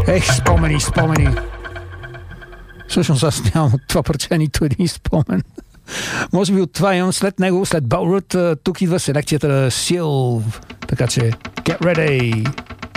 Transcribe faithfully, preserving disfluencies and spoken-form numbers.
Ех, спомени, спомени. Всъщност аз нямам от това парче нито един спомен. Може би от това имам след него, след Балрут. Тук идва селекцията Сил. Така че, get ready!